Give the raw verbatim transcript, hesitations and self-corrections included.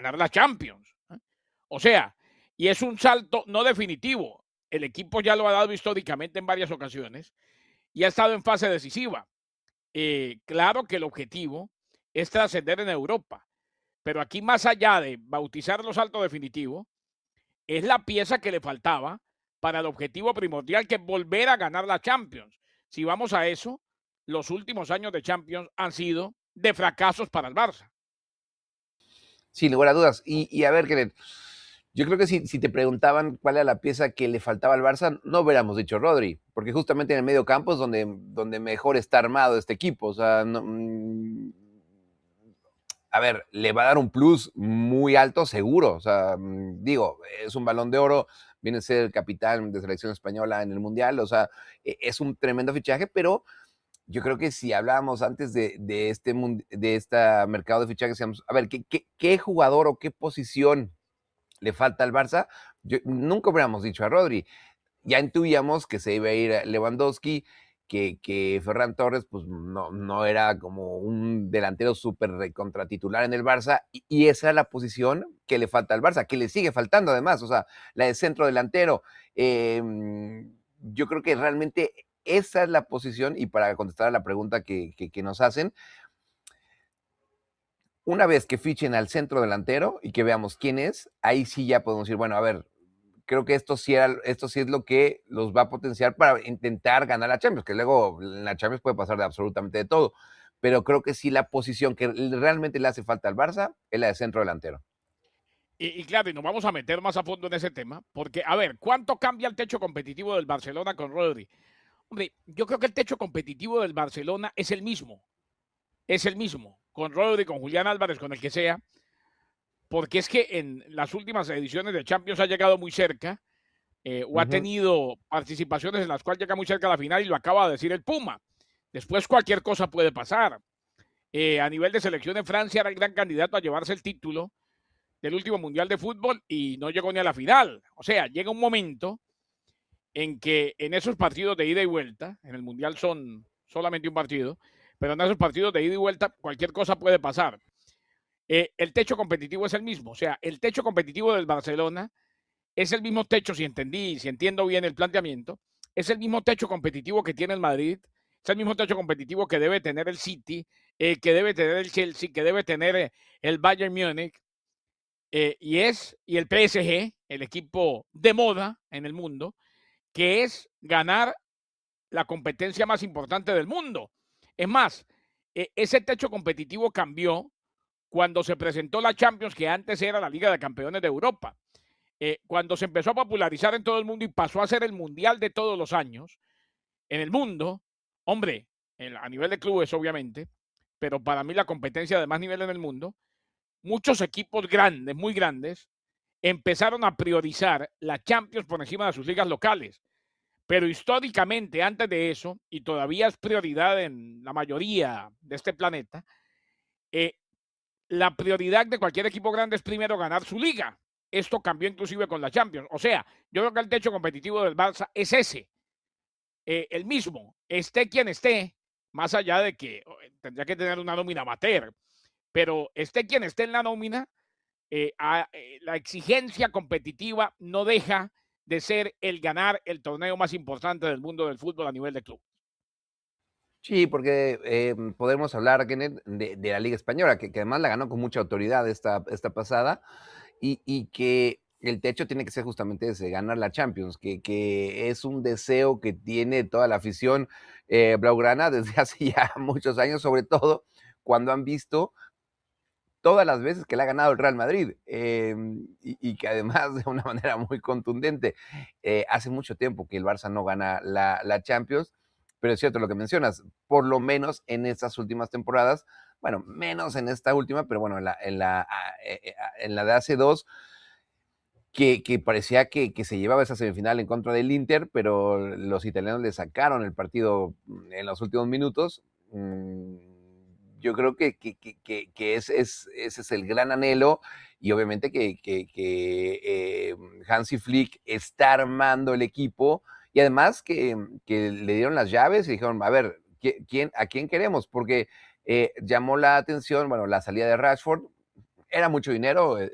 ganar la Champions. ¿eh? O sea, y es un salto no definitivo. El equipo ya lo ha dado históricamente en varias ocasiones y ha estado en fase decisiva. Eh, claro que el objetivo es trascender en Europa, pero aquí más allá de bautizar los saltos definitivos, es la pieza que le faltaba para el objetivo primordial, que es volver a ganar la Champions. Si vamos a eso, los últimos años de Champions han sido de fracasos para el Barça. Sin lugar a dudas. Y, y a ver, Kenneth, yo creo que si, si te preguntaban cuál era la pieza que le faltaba al Barça, no hubiéramos dicho Rodri, porque justamente en el medio campo es donde, donde mejor está armado este equipo. O sea, no, mm, a ver, le va a dar un plus muy alto, seguro. O sea, mm, digo, es un Balón de Oro, viene a ser el capitán de selección española en el Mundial. O sea, e- es un tremendo fichaje, pero yo creo que si hablábamos antes de, de este, de este mercado de fichajes, decíamos, a ver, ¿qué, qué, qué jugador o qué posición le falta al Barça? Yo, nunca hubiéramos dicho a Rodri. Ya intuíamos que se iba a ir a Lewandowski, que, que Ferran Torres pues no, no era como un delantero súper contratitular en el Barça, y, y esa es la posición que le falta al Barça, que le sigue faltando además, o sea, la de centro delantero. Eh, yo creo que realmente esa es la posición, y para contestar a la pregunta que, que, que nos hacen, una vez que fichen al centro delantero y que veamos quién es, ahí sí ya podemos decir, bueno, a ver, creo que esto sí, era, esto sí es lo que los va a potenciar para intentar ganar la Champions, que luego en la Champions puede pasar de absolutamente de todo, pero creo que sí la posición que realmente le hace falta al Barça es la de centro delantero. Y, y claro, y nos vamos a meter más a fondo en ese tema, porque, a ver, ¿cuánto cambia el techo competitivo del Barcelona con Rodri? Hombre, yo creo que el techo competitivo del Barcelona es el mismo, es el mismo, con Rodri, con Julián Álvarez, con el que sea, porque es que en las últimas ediciones de Champions ha llegado muy cerca, eh, o ha Ujú. tenido participaciones en las cuales llega muy cerca a la final, y lo acaba de decir el Puma. Después cualquier cosa puede pasar. Eh, a nivel de selección de Francia era el gran candidato a llevarse el título del último Mundial de Fútbol y no llegó ni a la final. O sea, llega un momento en que en esos partidos de ida y vuelta, en el Mundial son solamente un partido, pero en esos partidos de ida y vuelta cualquier cosa puede pasar. Eh, el techo competitivo es el mismo, o sea, el techo competitivo del Barcelona es el mismo techo, si entendí, si entiendo bien el planteamiento, es el mismo techo competitivo que tiene el Madrid, es el mismo techo competitivo que debe tener el City, eh, que debe tener el Chelsea, que debe tener eh, el Bayern Múnich, eh, y es, y el P S G, el equipo de moda en el mundo, que es ganar la competencia más importante del mundo. Es más, eh, ese techo competitivo cambió cuando se presentó la Champions, que antes era la Liga de Campeones de Europa. Eh, cuando se empezó a popularizar en todo el mundo y pasó a ser el mundial de todos los años, en el mundo, hombre, en, a nivel de clubes obviamente, pero para mí la competencia de más nivel en el mundo, muchos equipos grandes, muy grandes, empezaron a priorizar la Champions por encima de sus ligas locales. Pero históricamente, antes de eso, y todavía es prioridad en la mayoría de este planeta, eh, la prioridad de cualquier equipo grande es primero ganar su liga. Esto cambió inclusive con la Champions. O sea, yo creo que el techo competitivo del Barça es ese, eh, el mismo, esté quien esté, más allá de que oh, tendría que tener una nómina amateur, pero esté quien esté en la nómina, eh, a, eh, la exigencia competitiva no deja de ser el ganar el torneo más importante del mundo del fútbol a nivel de club. Sí, porque eh, podemos hablar, Kenneth, de, de la Liga Española, que, que además la ganó con mucha autoridad esta, esta pasada, y, y que el techo tiene que ser justamente ese, ganar la Champions, que, que es un deseo que tiene toda la afición eh, blaugrana desde hace ya muchos años, sobre todo cuando han visto todas las veces que le ha ganado el Real Madrid, eh, y, y, que además de una manera muy contundente. Eh, hace mucho tiempo que el Barça no gana la, la Champions, pero es cierto lo que mencionas, por lo menos en estas últimas temporadas, bueno, menos en esta última, pero bueno, en la, en la, en la de hace dos, que, que parecía que, que, se llevaba esa semifinal en contra del Inter, pero los italianos le sacaron el partido en los últimos minutos. Yo creo que, que, que, que ese, es, ese es el gran anhelo, y obviamente que, que, que eh, Hansi Flick está armando el equipo, y además que, que le dieron las llaves y dijeron, a ver, ¿quién, ¿a quién queremos? Porque eh, llamó la atención, bueno, la salida de Rashford, era mucho dinero,